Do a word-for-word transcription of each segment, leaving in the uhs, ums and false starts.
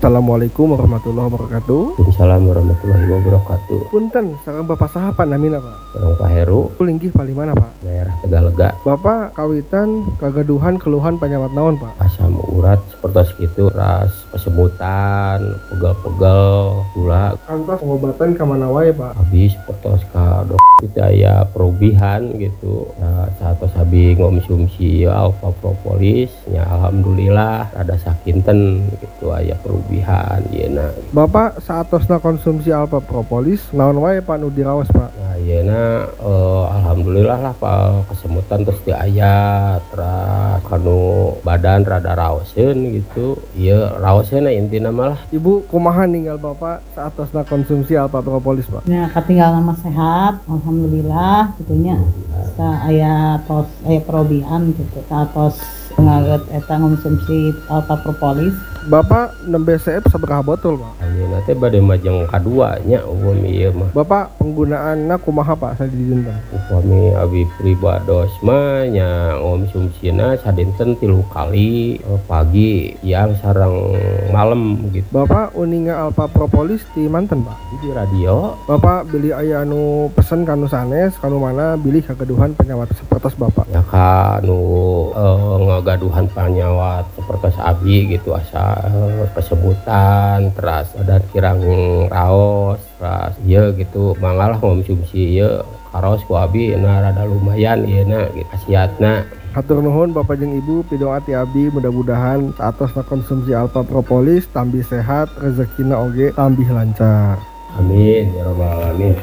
Assalamualaikum warahmatullahi wabarakatuh. Waalaikumsalam warahmatullahi wabarakatuh. Punten, sareng Bapak saha Pak namina Pak? Sareng Pak Heru. Linggih palimana Pak? Daerah Tegalega. Bapak kawitan kagaduhan keluhan penyawat naon Pak? Asam urat seperti itu, ras kesemutan, pegel-pegel, gula. Kantos pengobatan kemana wae Pak? Habis seperti ka dok kita ya perubihan gitu. Nah, saat sabi ngomsumsi alfa propolis, ya alhamdulillah ada sakinten gitu aya perubihan yeuna. Bapak saatosna konsumsi alfa propolis naon wae Pak nu diraos Pak? Nah, yeuna eh, alhamdulillah lah Pak kesemutan terus di aya terus kanu badan rada raoseun gitu. Ieu raoseun intina malah. Ibu kumaha ninggal Bapak saatosna konsumsi alfa propolis Pak? Ya katinggal nama sehat alhamdulillah gitunya. Sa aya tos aya perubihan gitu. Satos ngaget eta konsumsi alfa propolis. Bapak nembe C F sabaraha botol Pak? Ayeuna teh bade majeng kadua nya umum ieu mah. Bapak penggunaanna kumaha Pak sadidinten? Upami abi pribados mah nya ngomsumsina sadinten tilu kali eh, pagi, siang sareng malam gitu. Bapak uninga alfa propolis di manten Pak? Di radio. Bapak beli aya anu pesen kanu sanes kanu mana bilih kagaduhan penyawat sapertos Bapak? Ya kanu eh, ngagaduhan penyawat sapertos abi gitu asa eh, kesebutan terus ada kirang raos terus ieu gitu mangalah ngomsumsi ieu karos ku abi na rada lumayan ieu na gitu khasiatna. Hatur nuhun Bapak jeung Ibu pidoa ti abdi mudah-mudahan saatosna konsumsi alfa propolis tambih sehat rezekina oge tambih lancar. Amin ya rabbal alamin.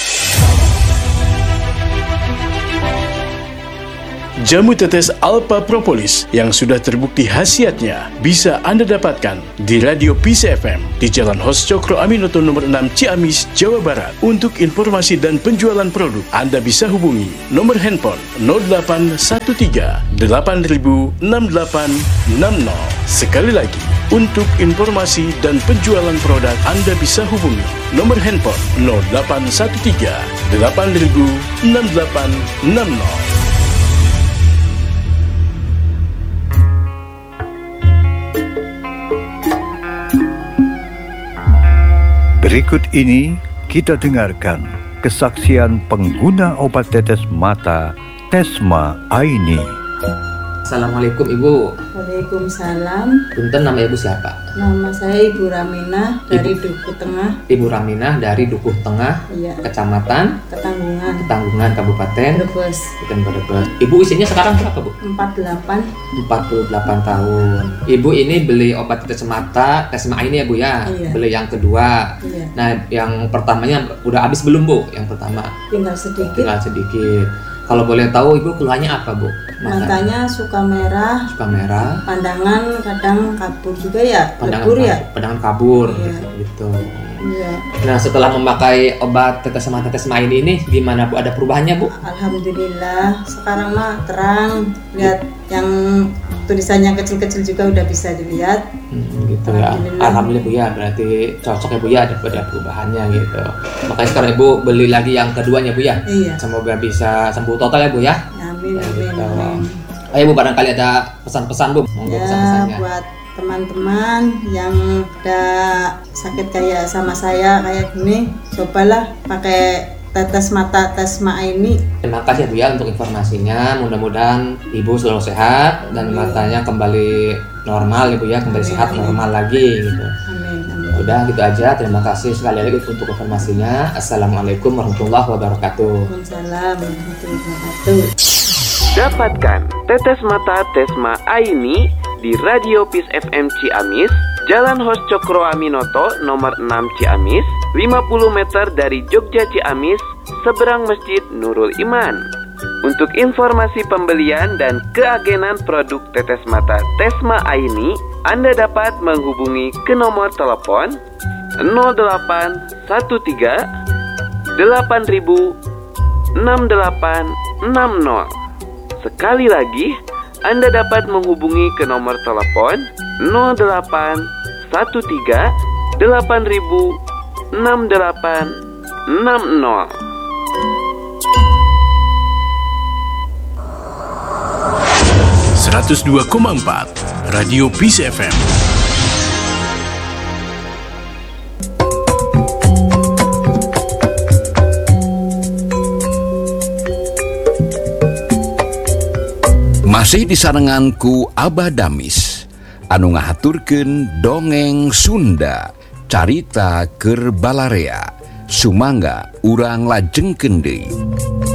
Jamu tetes Alpha Propolis yang sudah terbukti khasiatnya bisa Anda dapatkan di Radio Peace F M di Jalan Hos Cokro Aminoto nomor enam Ciamis, Jawa Barat. Untuk informasi dan penjualan produk, Anda bisa hubungi nomor handphone nol delapan satu tiga delapan nol enam delapan enam nol. Sekali lagi, untuk informasi dan penjualan produk, Anda bisa hubungi nomor handphone nol delapan satu tiga delapan nol enam delapan enam nol. Berikut ini kita dengarkan kesaksian pengguna obat tetes mata Tesma Aini. Assalamualaikum Ibu. Waalaikumsalam. Punten, nama Ibu siapa? Nama saya Ibu Raminah dari Dukuh Tengah. Ibu Raminah dari Dukuh Tengah, Iya. Kecamatan Ketanggungan. Ketanggungan, Kabupaten Brebes. Bukan Brebes. Ibu usianya sekarang berapa, Bu? empat puluh delapan. empat puluh delapan tahun. Ibu ini beli obat tetes mata Tesma ini ya Bu ya? Iya. Beli yang kedua. Iya. Nah, yang pertamanya udah habis belum Bu? Yang pertama Tinggal sedikit. tinggal sedikit. Kalau boleh tahu Ibu keluhannya apa Bu? Mata Matanya suka merah. suka merah, Pandangan kadang kabur juga ya. pandangan Lebur kabur, ya. pandangan kabur Iya. gitu. Iya. Nah, setelah memakai obat tetes mata Tesma ini nih, gimana Bu? Ada perubahannya Bu? Alhamdulillah. Sekarang mah terang. Lihat yang tulisannya kecil-kecil juga udah bisa dilihat. Hmm, gitu ya. Alhamdulillah. Alhamdulillah Bu ya, berarti cocok ya Bu ya, ada ada perubahannya gitu. Makanya sekarang Ibu beli lagi yang keduanya Bu ya. Iya. Semoga bisa sembuh total ya Bu ya. Amin, Ya, amin, gitu. amin. Ayo Bu, barangkali ada pesan-pesan Bu. Monggo Ya, pesan-pesannya. buat teman-teman yang udah sakit kayak sama saya kayak gini, cobalah pakai tetes mata Tesma ini. Terima kasih Bu ya untuk informasinya. Mudah-mudahan Ibu selalu sehat dan matanya kembali normal Ibu ya, kembali Amin, sehat amin. normal lagi gitu. Amin, amin. Udah gitu aja. Terima kasih sekali lagi untuk informasinya. Assalamualaikum warahmatullahi wabarakatuh. Waalaikumsalam warahmatullahi wabarakatuh. Dapatkan tetes mata Tesma Aini di Radio Peace F M Ciamis, Jalan Hos Cokro Aminoto nomor enam Ciamis, lima puluh meter dari Jogja Ciamis, seberang Masjid Nurul Iman. Untuk informasi pembelian dan keagenan produk tetes mata Tesma Aini, Anda dapat menghubungi ke nomor telepon nol delapan satu tiga delapan enam delapan enam nol. Sekali lagi, Anda dapat menghubungi ke nomor telepon nol delapan satu tiga delapan enam delapan enam nol. seratus dua koma empat Radio Peace F M. Masih disarenganku Abah Damis anu ngahaturkeun dongeng Sunda carita keur Balarea. Sumangga urang lajengkeun deui.